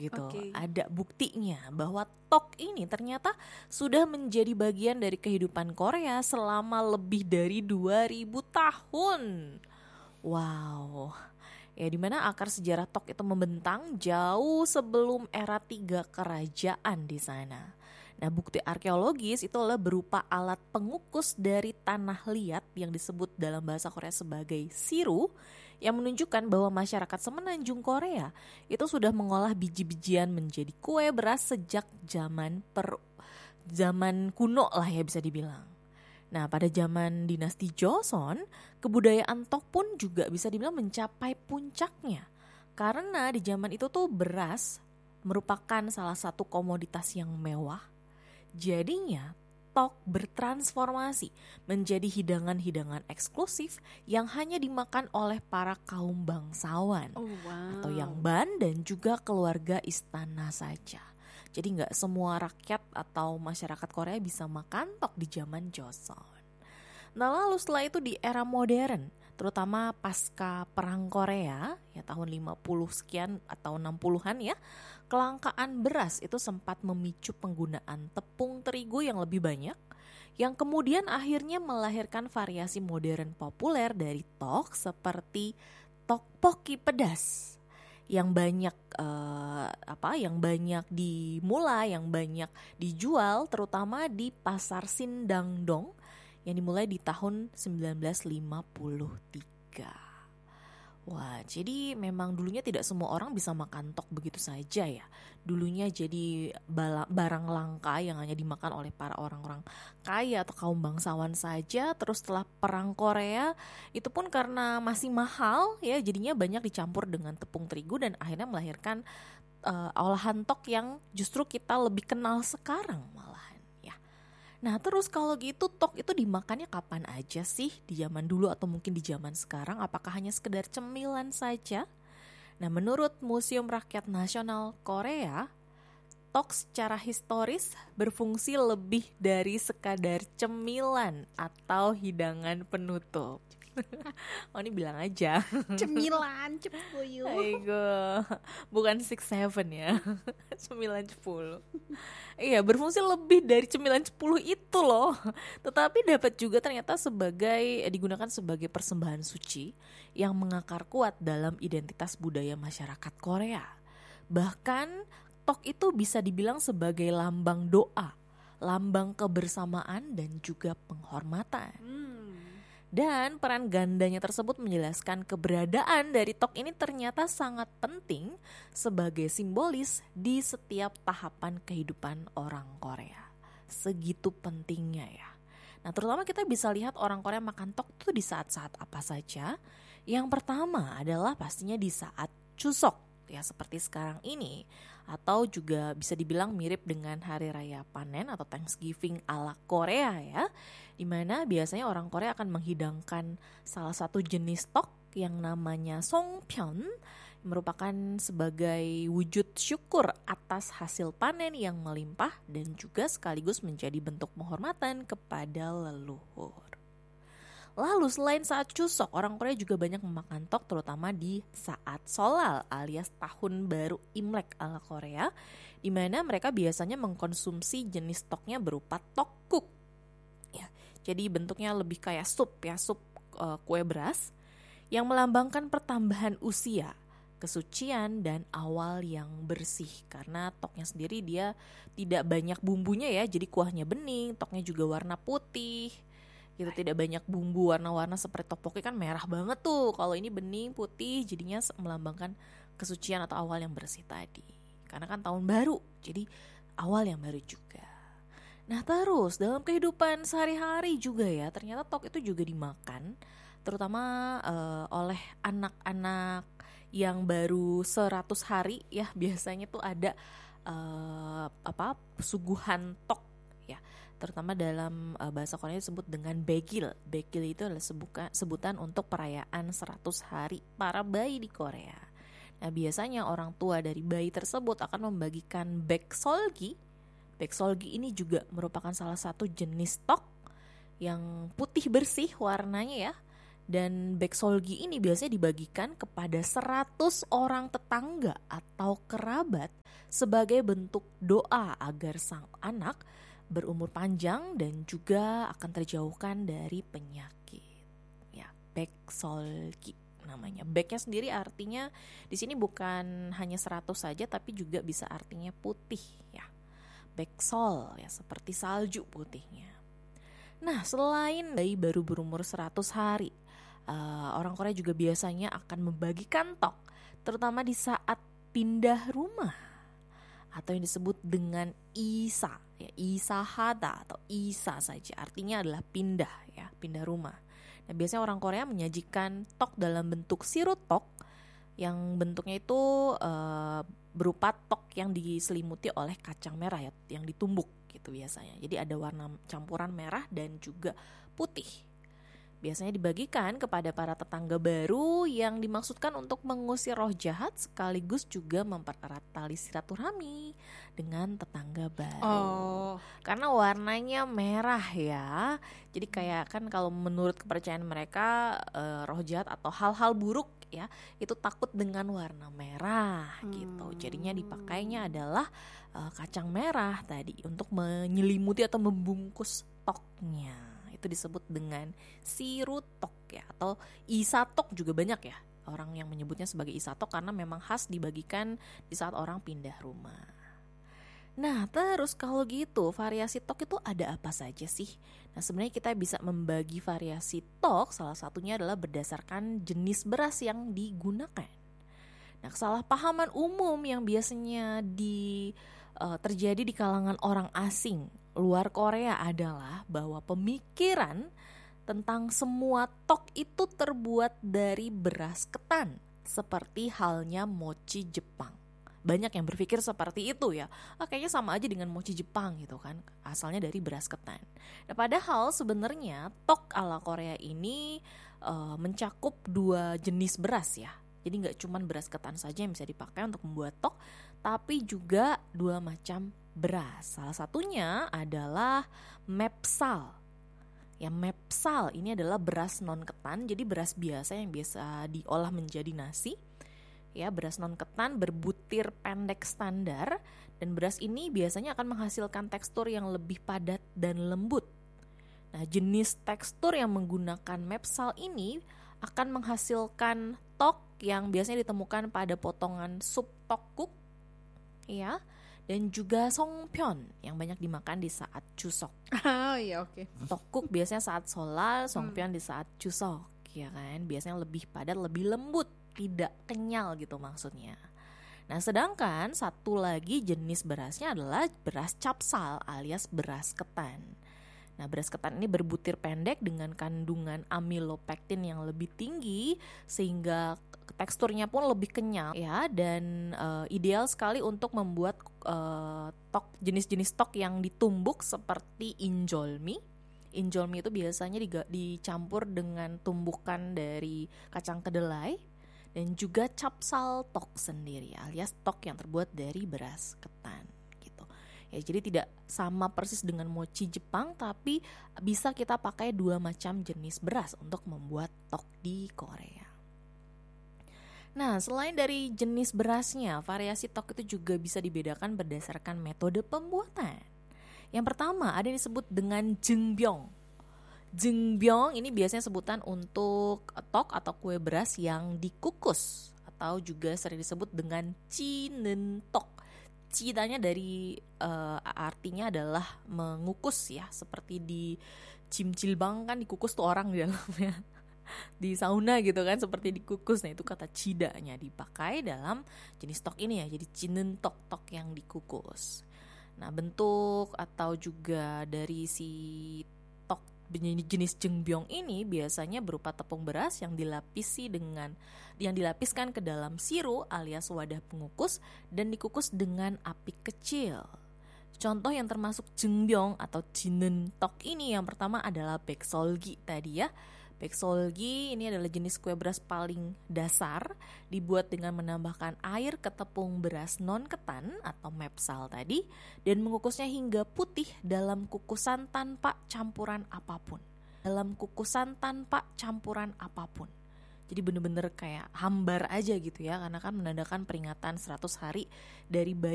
gitu. Oke. Ada buktinya bahwa tok ini ternyata sudah menjadi bagian dari kehidupan Korea selama lebih dari 2000 tahun. Wow. Ya, dimana akar sejarah tok itu membentang jauh sebelum era 3 kerajaan di sana. Nah, bukti arkeologis itu adalah berupa alat pengukus dari tanah liat yang disebut dalam bahasa Korea sebagai siru, yang menunjukkan bahwa masyarakat semenanjung Korea itu sudah mengolah biji-bijian menjadi kue beras sejak zaman kuno lah ya bisa dibilang. Nah, pada zaman dinasti Joseon, kebudayaan tok pun juga bisa dibilang mencapai puncaknya. Karena di zaman itu tuh beras merupakan salah satu komoditas yang mewah. Jadinya, tok bertransformasi menjadi hidangan-hidangan eksklusif yang hanya dimakan oleh para kaum bangsawan Oh wow. atau yang ban dan juga keluarga istana saja. Jadi nggak semua rakyat atau masyarakat Korea bisa makan tok di zaman Joseon. Nah, lalu setelah itu di era modern, terutama pasca Perang Korea ya tahun 50 sekian atau 60-an ya, kelangkaan beras itu sempat memicu penggunaan tepung terigu yang lebih banyak, yang kemudian akhirnya melahirkan variasi modern populer dari tok seperti tteokbokki pedas yang banyak yang banyak dimulai, yang banyak dijual terutama di pasar Sindangdong yang dimulai di tahun 1953. Wah, jadi memang dulunya tidak semua orang bisa makan tok begitu saja ya. Dulunya jadi barang langka yang hanya dimakan oleh para orang-orang kaya atau kaum bangsawan saja. Terus setelah Perang Korea, itu pun karena masih mahal ya, jadinya banyak dicampur dengan tepung terigu dan akhirnya melahirkan olahan tok yang justru kita lebih kenal sekarang malahan. Nah, terus kalau gitu tok itu dimakannya kapan aja sih? Di zaman dulu atau mungkin di zaman sekarang? Apakah hanya sekedar cemilan saja? Nah, menurut Museum Rakyat Nasional Korea, tok secara historis berfungsi lebih dari sekadar cemilan atau hidangan penutup. Oh, ini bilang aja. Cemilan cepuyu. Aigo, bukan 6-7 ya. 9-10. Iya, berfungsi lebih dari cemilan 10 itu loh. Tetapi dapat juga ternyata digunakan sebagai persembahan suci yang mengakar kuat dalam identitas budaya masyarakat Korea. Bahkan tok itu bisa dibilang sebagai lambang doa, lambang kebersamaan dan juga penghormatan. Dan peran gandanya tersebut menjelaskan keberadaan dari tok ini ternyata sangat penting sebagai simbolis di setiap tahapan kehidupan orang Korea. Segitu pentingnya ya. Nah, terutama kita bisa lihat orang Korea makan tok itu di saat-saat apa saja. Yang pertama adalah pastinya di saat Chuseok ya seperti sekarang ini. Atau juga bisa dibilang mirip dengan Hari Raya Panen atau Thanksgiving ala Korea ya. Dimana biasanya orang Korea akan menghidangkan salah satu jenis tok yang namanya songpyeon, merupakan sebagai wujud syukur atas hasil panen yang melimpah dan juga sekaligus menjadi bentuk penghormatan kepada leluhur. Lalu selain saat Chuseok, orang Korea juga banyak memakan tok terutama di saat Solal alias Tahun Baru Imlek ala Korea, di mana mereka biasanya mengkonsumsi jenis toknya berupa tteokguk. Ya, jadi bentuknya lebih kayak sup kue beras yang melambangkan pertambahan usia, kesucian dan awal yang bersih. Karena toknya sendiri dia tidak banyak bumbunya ya, jadi kuahnya bening, toknya juga warna putih. Gitu, tidak banyak bumbu warna-warna seperti tteokbokki kan merah banget tuh. Kalau ini bening putih jadinya melambangkan kesucian atau awal yang bersih tadi. Karena kan tahun baru, jadi awal yang baru juga. Nah, terus dalam kehidupan sehari-hari juga ya, ternyata tok itu juga dimakan terutama oleh anak-anak yang baru 100 hari ya. Biasanya tuh ada suguhan tok ya. Terutama dalam bahasa Korea disebut dengan begil. Begil itu adalah sebutan untuk perayaan 100 hari para bayi di Korea. Nah, biasanya orang tua dari bayi tersebut akan membagikan baeksolgi. Baeksolgi ini juga merupakan salah satu jenis tok yang putih bersih warnanya ya. Dan beksolgi ini biasanya dibagikan kepada 100 orang tetangga atau kerabat sebagai bentuk doa agar sang anak berumur panjang dan juga akan terjauhkan dari penyakit. Ya, beksolgi namanya. Beknya sendiri artinya di sini bukan hanya 100 saja tapi juga bisa artinya putih ya. Beksol ya seperti salju putihnya. Nah, selain bayi baru berumur 100 hari, orang Korea juga biasanya akan membagikan tok, terutama di saat pindah rumah atau yang disebut dengan isa, ya, isahada atau isa saja, artinya adalah pindah ya, pindah rumah. Nah, biasanya orang Korea menyajikan tok dalam bentuk sirut tok yang bentuknya itu berupa tok yang diselimuti oleh kacang merah ya, yang ditumbuk gitu biasanya. Jadi ada warna campuran merah dan juga putih. Biasanya dibagikan kepada para tetangga baru yang dimaksudkan untuk mengusir roh jahat sekaligus juga mempererat tali silaturahmi dengan tetangga baru. Karena warnanya merah ya. Jadi kayak kan kalau menurut kepercayaan mereka roh jahat atau hal-hal buruk ya itu takut dengan warna merah gitu. Jadinya dipakainya adalah kacang merah tadi untuk menyelimuti atau membungkus toknya. Itu disebut dengan sirutok ya, atau isatok juga banyak ya orang yang menyebutnya sebagai isatok karena memang khas dibagikan di saat orang pindah rumah. Nah, terus kalau gitu variasi tok itu ada apa saja sih? Nah, sebenarnya kita bisa membagi variasi tok, salah satunya adalah berdasarkan jenis beras yang digunakan. Nah, kesalahpahaman umum yang biasanya terjadi di kalangan orang asing luar Korea adalah bahwa pemikiran tentang semua tok itu terbuat dari beras ketan, seperti halnya mochi Jepang. Banyak yang berpikir seperti itu ya. Kayaknya sama aja dengan mochi Jepang gitu kan, asalnya dari beras ketan. Nah, padahal sebenarnya tok ala Korea ini mencakup 2 jenis beras ya. Jadi nggak cuma beras ketan saja yang bisa dipakai untuk membuat tok, tapi juga 2 macam beras. Salah satunya adalah mepsal. Ya, mepsal ini adalah beras non ketan, jadi beras biasa yang biasa diolah menjadi nasi. Ya, beras non ketan berbutir pendek standar, dan beras ini biasanya akan menghasilkan tekstur yang lebih padat dan lembut. Nah, jenis tekstur yang menggunakan mepsal ini akan menghasilkan tok yang biasanya ditemukan pada potongan sup tteokguk ya, dan juga songpyeon yang banyak dimakan di saat Chuseok. Oh iya, oke. Tteokguk biasanya saat Seollal, songpyeon di saat Chuseok ya kan, biasanya lebih padat, lebih lembut, tidak kenyal gitu maksudnya. Nah, sedangkan satu lagi jenis berasnya adalah beras capsal alias beras ketan. Nah, beras ketan ini berbutir pendek dengan kandungan amilopektin yang lebih tinggi sehingga teksturnya pun lebih kenyal ya, dan ideal sekali untuk membuat tok, jenis-jenis tok yang ditumbuk seperti injolmi. Injolmi itu biasanya dicampur dengan tumbukan dari kacang kedelai, dan juga capsal tok sendiri alias tok yang terbuat dari beras ketan gitu. Ya, jadi tidak sama persis dengan mochi Jepang, tapi bisa kita pakai 2 macam jenis beras untuk membuat tok di Korea. Nah, selain dari jenis berasnya, variasi tok itu juga bisa dibedakan berdasarkan metode pembuatan. Yang pertama ada yang disebut dengan jeongbyong. Jeongbyong ini biasanya sebutan untuk tok atau kue beras yang dikukus, atau juga sering disebut dengan jinentok. Citanya dari artinya adalah mengukus ya, seperti di cimcilbang kan dikukus tuh orang di dalamnya. Di sauna gitu kan seperti dikukus. Nah, itu kata cidanya dipakai dalam jenis tok ini ya, jadi jinentok, tok yang dikukus. Nah, bentuk atau juga dari si tok jenis jeongbyong ini biasanya berupa tepung beras yang dilapiskan ke dalam siru alias wadah pengukus dan dikukus dengan api kecil. Contoh yang termasuk jeongbyong atau jinentok ini yang pertama adalah beksolgi tadi ya. Beksolgi ini adalah jenis kue beras paling dasar, dibuat dengan menambahkan air ke tepung beras non ketan atau mepsal tadi, dan mengukusnya hingga putih dalam kukusan tanpa campuran apapun. dalam kukusan tanpa campuran apapun. Jadi bener-bener kayak hambar aja gitu ya, karena kan menandakan peringatan 100 hari dari bayi